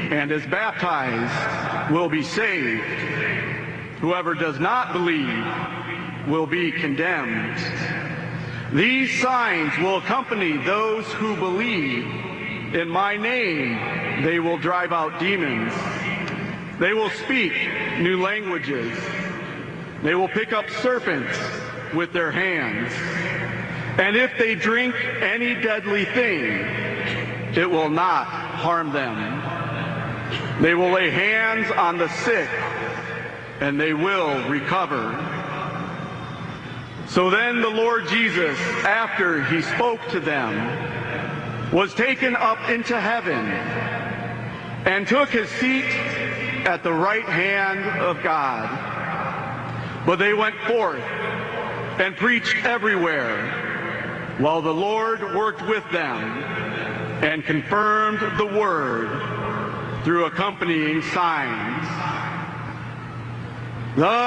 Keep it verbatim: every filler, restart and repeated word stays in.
and is baptized will be saved. Whoever does not believe will be condemned. These signs will accompany those who believe. In my name they will drive out demons. They will speak new languages. They will pick up serpents with their hands. And if they drink any deadly thing, it will not harm them. They will lay hands on the sick, and they will recover. So then the Lord Jesus, after he spoke to them, was taken up into heaven and took his seat at the right hand of God. But they went forth and preached everywhere, while the Lord worked with them and confirmed the word through accompanying signs. The